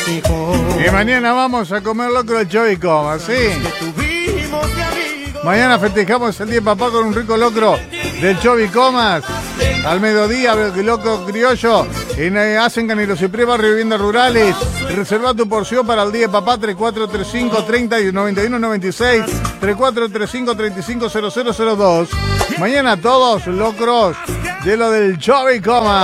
Y mañana vamos a comer locro del Chovy Comas, ¿sí? Mañana festejamos el Día de Papá con un rico locro del Chovy Comas. Al mediodía, loco criollo. En Asencan y Los Ciprés, Barrio Viviendas Rurales. Reserva tu porción para el Día de Papá, 3435 30 y 91 96, 3435 350002. Mañana todos locros de lo del Chovy Comas.